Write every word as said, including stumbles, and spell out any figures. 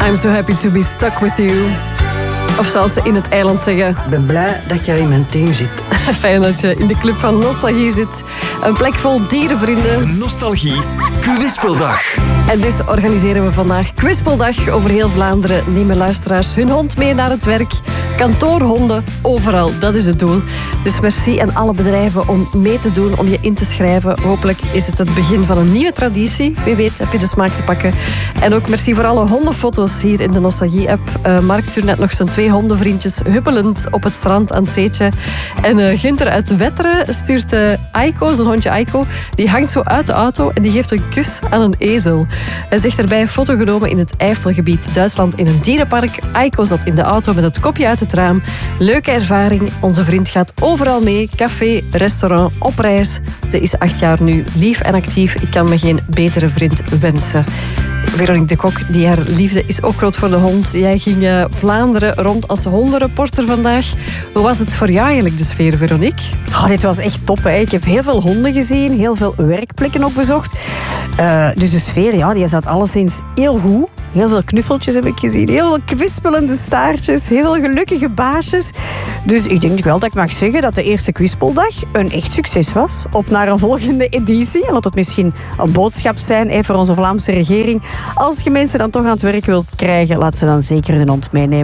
I'm so happy to be stuck with you. Of zoals ze in het eiland zeggen. Ik ben blij dat jij in mijn team zit. Fijn dat je in de club van Nostalgie zit. Een plek vol dierenvrienden. De Nostalgie Kwispeldag. En dus organiseren we vandaag Kwispeldag over heel Vlaanderen. Nemen luisteraars hun hond mee naar het werk. Kantoorhonden, overal. Dat is het doel. Dus merci aan alle bedrijven om mee te doen, om je in te schrijven. Hopelijk is het het begin van een nieuwe traditie. Wie weet heb je de smaak te pakken. En ook merci voor alle hondenfoto's hier in de Nostalgie-app. Uh, Mark stuurt net nog zijn twee hondenvriendjes huppelend op het strand aan het zeetje. En uh, Gunther uit Wetteren stuurt uh, Aiko, zijn hondje Aiko. Die hangt zo uit de auto en die geeft een kus aan een ezel. Hij zegt erbij een foto genomen in het Eifelgebied, Duitsland, in een dierenpark. Aiko zat in de auto met het kopje uit het raam. Leuke ervaring. Onze vriend gaat overal mee. Café, restaurant, op reis. Ze is acht jaar nu, lief en actief. Ik kan me geen betere vriend wensen. Veronique de Kok, die haar liefde is ook groot voor de hond. Jij ging uh, Vlaanderen rond als hondenreporter vandaag. Hoe was het voor jou eigenlijk, de sfeer, Veronique? Oh, dit was echt top. Hè. Ik heb heel veel honden gezien, heel veel werkplekken ook bezocht. Uh, dus de sfeer, ja, die zat alleszins heel goed. Heel veel knuffeltjes heb ik gezien. Heel veel kwispelende staartjes. Heel veel gelukkige baasjes. Dus ik denk wel dat ik mag zeggen dat de eerste Kwispeldag een echt succes was. Op naar een volgende editie. En laat het misschien een boodschap zijn hè, voor onze Vlaamse regering. Als je mensen dan toch aan het werk wilt krijgen, laat ze dan zeker een hond meenemen.